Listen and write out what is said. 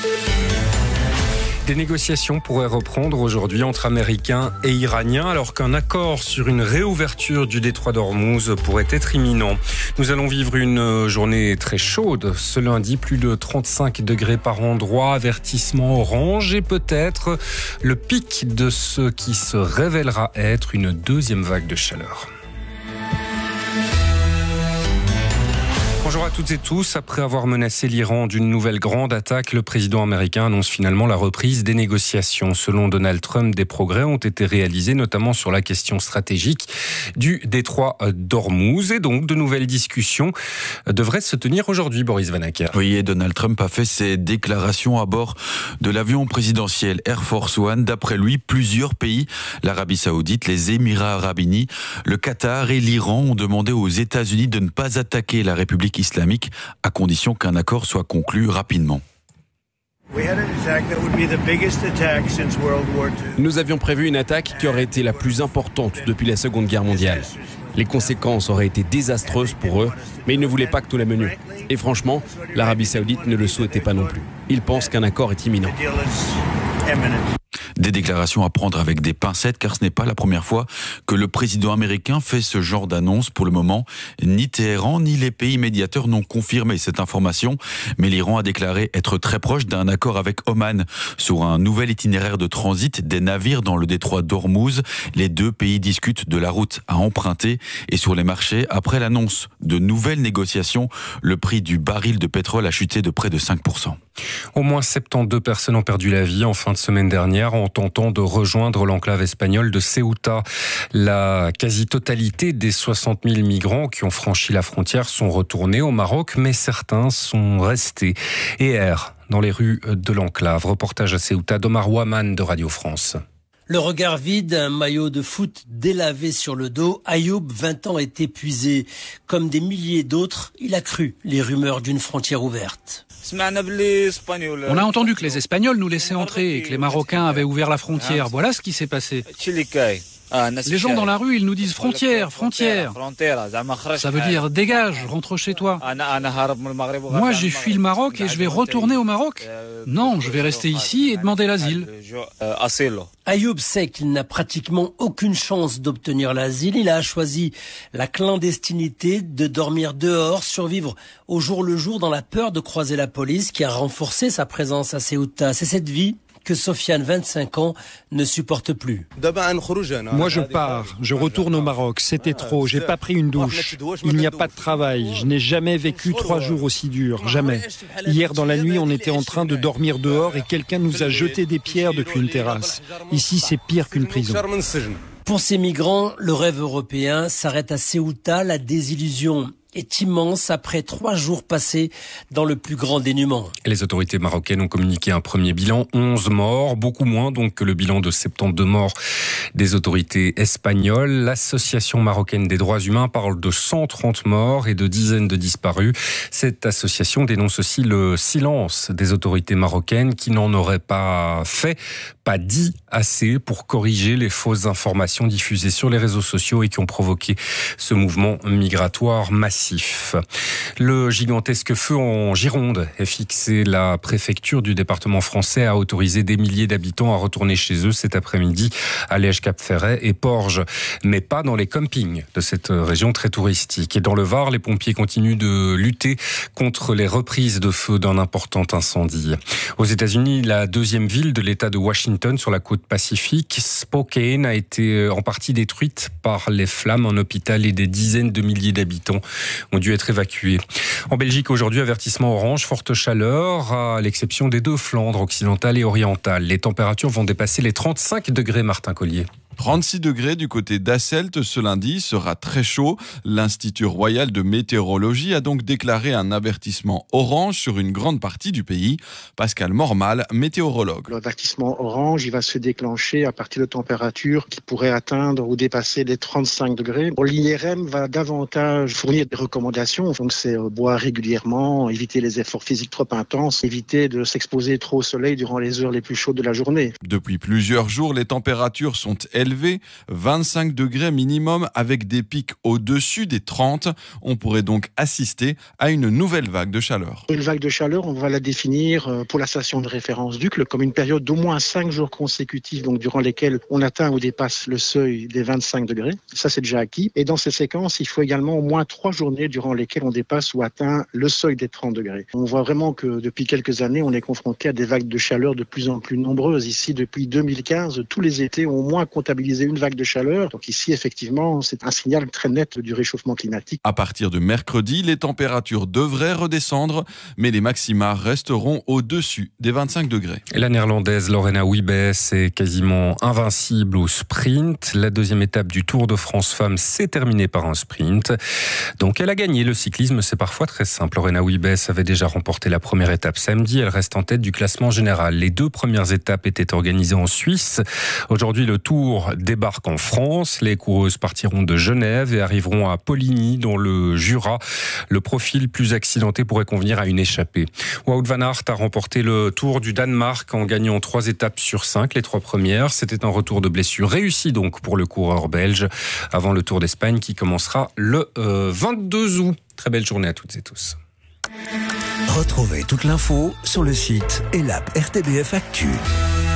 Des négociations pourraient reprendre aujourd'hui entre Américains et Iraniens alors qu'un accord sur une réouverture du détroit d'Ormuz pourrait être imminent. Nous allons vivre une journée très chaude. Ce lundi, plus de 35 degrés par endroit, avertissement orange et peut-être le pic de ce qui se révélera être une deuxième vague de chaleur. Bonjour à toutes et tous. Après avoir menacé l'Iran d'une nouvelle grande attaque, le président américain annonce finalement la reprise des négociations. Selon Donald Trump, des progrès ont été réalisés, notamment sur la question stratégique du détroit d'Ormuz. Et donc, de nouvelles discussions devraient se tenir aujourd'hui, Boris Vanacker. Oui, et Donald Trump a fait ses déclarations à bord de l'avion présidentiel Air Force One. D'après lui, plusieurs pays, l'Arabie Saoudite, les Émirats Arabes Unis, le Qatar et l'Iran ont demandé aux États-Unis de ne pas attaquer la République islamique à condition qu'un accord soit conclu rapidement. Nous avions prévu une attaque qui aurait été la plus importante depuis la Seconde Guerre mondiale. Les conséquences auraient été désastreuses pour eux, mais ils ne voulaient pas que tout la menions. Et franchement, l'Arabie Saoudite ne le souhaitait pas non plus. Ils pensent qu'un accord est imminent. Des déclarations à prendre avec des pincettes, car ce n'est pas la première fois que le président américain fait ce genre d'annonce. Pour le moment, ni Téhéran ni les pays médiateurs n'ont confirmé cette information, mais l'Iran a déclaré être très proche d'un accord avec Oman sur un nouvel itinéraire de transit des navires dans le détroit d'Ormuz. Les deux pays discutent de la route à emprunter et sur les marchés. Après l'annonce de nouvelles négociations, le prix du baril de pétrole a chuté de près de 5%. Au moins 72 personnes ont perdu la vie en fin de semaine dernière en tentant de rejoindre l'enclave espagnole de Ceuta. La quasi-totalité des 60 000 migrants qui ont franchi la frontière sont retournés au Maroc, mais certains sont restés et errent dans les rues de l'enclave. Reportage à Ceuta d'Omar Ouaman de Radio France. Le regard vide, un maillot de foot délavé sur le dos, Ayoub, 20 ans, est épuisé. Comme des milliers d'autres, il a cru les rumeurs d'une frontière ouverte. On a entendu que les Espagnols nous laissaient entrer et que les Marocains avaient ouvert la frontière. Voilà ce qui s'est passé. Les gens dans la rue, ils nous disent frontière, frontière. Ça veut dire dégage, rentre chez toi. Moi, j'ai fui le Maroc et je vais retourner au Maroc. Non, je vais rester ici et demander l'asile. Ayoub sait qu'il n'a pratiquement aucune chance d'obtenir l'asile. Il a choisi la clandestinité, de dormir dehors, survivre au jour le jour dans la peur de croiser la police qui a renforcé sa présence à Ceuta. C'est cette vie que Sofiane, 25 ans, ne supporte plus. Moi je pars, je retourne au Maroc, c'était trop, j'ai pas pris une douche, il n'y a pas de travail, je n'ai jamais vécu 3 jours aussi durs, jamais. Hier dans la nuit on était en train de dormir dehors et quelqu'un nous a jeté des pierres depuis une terrasse. Ici c'est pire qu'une prison. Pour ces migrants, le rêve européen s'arrête à Ceuta, la désillusion est immense après 3 jours passés dans le plus grand dénuement. Les autorités marocaines ont communiqué un premier bilan, 11 morts, beaucoup moins donc que le bilan de 72 morts des autorités espagnoles. L'Association marocaine des droits humains parle de 130 morts et de dizaines de disparus. Cette association dénonce aussi le silence des autorités marocaines qui n'en auraient pas dit assez pour corriger les fausses informations diffusées sur les réseaux sociaux et qui ont provoqué ce mouvement migratoire massif. Le gigantesque feu en Gironde est fixé. La préfecture du département français a autorisé des milliers d'habitants à retourner chez eux cet après-midi à Lège, Cap-Ferret et Porges, mais pas dans les campings de cette région très touristique. Et dans le Var, les pompiers continuent de lutter contre les reprises de feu d'un important incendie. Aux États-Unis, la deuxième ville de l'État de Washington sur la côte pacifique, Spokane, a été en partie détruite par les flammes. Un hôpital et des dizaines de milliers d'habitants ont dû être évacués. En Belgique, aujourd'hui, avertissement orange, forte chaleur, à l'exception des 2 Flandres, occidentale et orientale. Les températures vont dépasser les 35 degrés, Martin Collier. 36 degrés du côté d'Asselt ce lundi, sera très chaud. L'Institut royal de météorologie a donc déclaré un avertissement orange sur une grande partie du pays. Pascal Mormal, météorologue. L'avertissement orange, il va se déclencher à partir de températures qui pourraient atteindre ou dépasser les 35 degrés. L'IRM va davantage fournir des recommandations. Donc c'est boire régulièrement, éviter les efforts physiques trop intenses, éviter de s'exposer trop au soleil durant les heures les plus chaudes de la journée. Depuis plusieurs jours, les températures sont élevées élevés, 25 degrés minimum avec des pics au-dessus des 30. On pourrait donc assister à une nouvelle vague de chaleur. Une vague de chaleur, on va la définir pour la station de référence d'Uccle comme une période d'au moins 5 jours consécutifs, donc durant lesquels on atteint ou dépasse le seuil des 25 degrés. Ça, c'est déjà acquis. Et dans ces séquences, il faut également au moins 3 journées durant lesquelles on dépasse ou atteint le seuil des 30 degrés. On voit vraiment que depuis quelques années, on est confronté à des vagues de chaleur de plus en plus nombreuses. Ici, depuis 2015, tous les étés ont au moins comptabilisé une vague de chaleur. Donc ici, effectivement, c'est un signal très net du réchauffement climatique. À partir de mercredi, les températures devraient redescendre, mais les maxima resteront au-dessus des 25 degrés. La néerlandaise Lorena Wiebes est quasiment invincible au sprint. La deuxième étape du Tour de France Femmes s'est terminée par un sprint. Donc elle a gagné. Le cyclisme, c'est parfois très simple. Lorena Wiebes avait déjà remporté la première étape samedi. Elle reste en tête du classement général. Les 2 premières étapes étaient organisées en Suisse. Aujourd'hui, le Tour débarque en France. Les coureuses partiront de Genève et arriveront à Poligny, dans le Jura. Le profil plus accidenté pourrait convenir à une échappée. Wout van Aert a remporté le Tour du Danemark en gagnant 3 étapes sur 5, les 3 premières. C'était un retour de blessure réussi donc pour le coureur belge avant le Tour d'Espagne qui commencera le 22 août. Très belle journée à toutes et tous. Retrouvez toute l'info sur le site et l'app RTBF Actu.